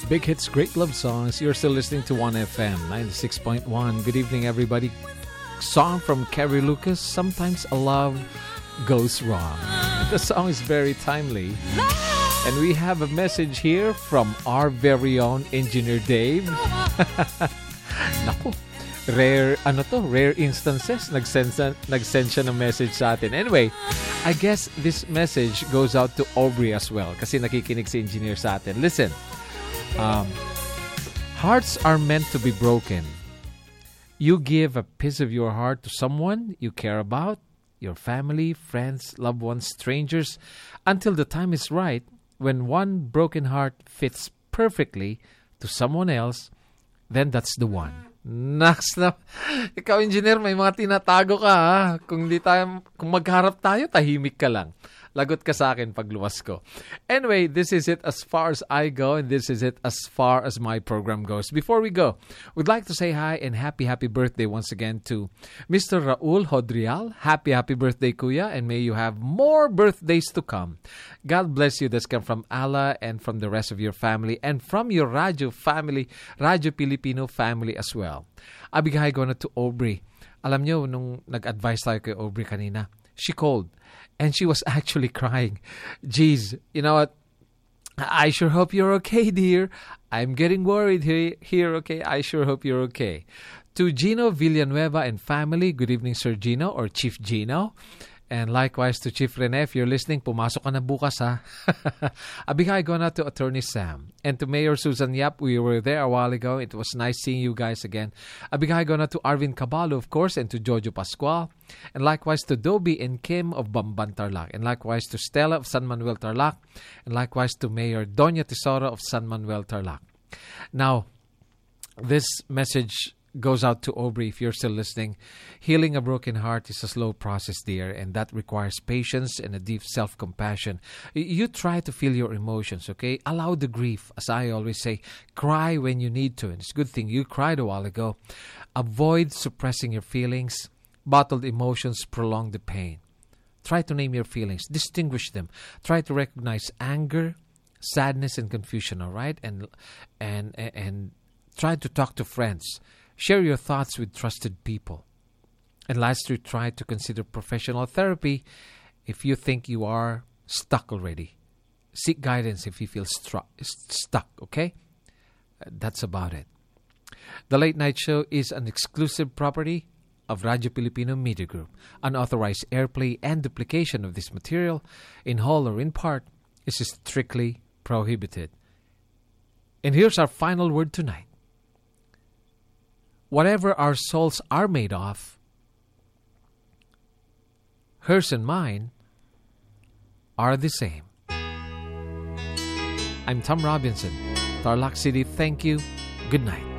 Big hits, great love songs. You're still listening to 1FM 96.1. Good evening, everybody. Song from Carrie Lucas, Sometimes a Love Goes Wrong. The song is very timely. And we have a message here from our very own Engineer Dave. Naku, rare instances. Nag-send siya ng message sa atin. Anyway, I guess this message goes out to Aubrey as well kasi nakikinig si Engineer sa atin. Listen. Hearts are meant to be broken. You give a piece of your heart to someone you care about, your family, friends, loved ones, strangers, until the time is right when one broken heart fits perfectly to someone else, then that's the one. Next na. Ikaw, Engineer, may mga tinatago ka, ha? Kung magharap tayo, tahimik ka lang. Lagot ka sa akin pag luwas ko. Anyway, this is it as far as I go, and this is it as far as my program goes. Before we go, we'd like to say hi and happy birthday once again to Mr. Raul Hodrial. Happy birthday, Kuya, and may you have more birthdays to come. God bless you. That's come from Allah and from the rest of your family and from your Radyo family, Radyo Pilipino family as well. Abigay ko na to Aubrey. Alam nyo, nung nag-advise tayo kay Aubrey kanina, she called. And she was actually crying. Geez, you know what? I sure hope you're okay, dear. I'm getting worried here, okay? I sure hope you're okay. To Gino Villanueva and family, good evening, Sir Gino or Chief Gino. And likewise to Chief Rene, if you're listening, pumasok ka na bukas, ha? Abigay ko na to Attorney Sam. And to Mayor Susan Yap, we were there a while ago. It was nice seeing you guys again. Abigay ko na to Arvin Caballo, of course, and to Jojo Pascual. And likewise to Dobie and Kim of Bamban Tarlac. And likewise to Stella of San Manuel Tarlac. And likewise to Mayor Doña Tesoro of San Manuel Tarlac. Now, this message goes out to Aubrey if you're still listening. Healing a broken heart is a slow process, dear, and that requires patience and a deep self-compassion. You try to feel your emotions, okay? Allow the grief. As I always say, cry when you need to. And it's a good thing you cried a while ago. Avoid suppressing your feelings. Bottled emotions prolong the pain. Try to name your feelings. Distinguish them. Try to recognize anger, sadness, and confusion, all right? And try to talk to friends. Share your thoughts with trusted people. And lastly, try to consider professional therapy if you think you are stuck already. Seek guidance if you feel stuck, okay? That's about it. The Late Night Show is an exclusive property of Radyo Pilipino Media Group. Unauthorized airplay and duplication of this material, in whole or in part, is strictly prohibited. And here's our final word tonight. Whatever our souls are made of, hers and mine are the same. I'm Tom Robinson, Tarlac City. Thank you. Good night.